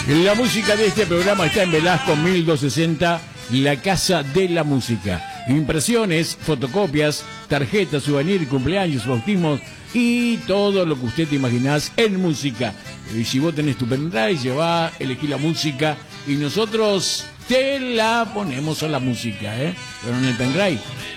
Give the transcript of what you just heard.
La música de este programa está en Velasco 1260, la Casa de la Música. Impresiones, fotocopias, tarjetas, souvenir, cumpleaños, bautismos y todo lo que usted te imaginás en música. Y si vos tenés tu pendrive, llevá, elegí la música y nosotros te la ponemos a la música, pero en el pendrive.